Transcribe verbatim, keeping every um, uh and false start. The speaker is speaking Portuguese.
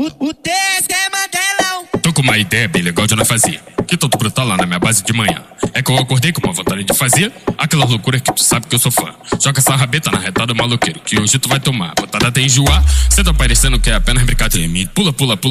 O, o T S é Mandelão. Tô com uma ideia bem legal de nós fazer. Que tô brutal lá na minha base de manhã. É que eu acordei com uma vontade de fazer aquela loucura que tu sabe que eu sou fã. Joga essa rabeta na retada maloqueiro, que hoje tu vai tomar. Botada até enjoar, cê tá parecendo que é apenas brincadeira. Pula, pula, pula.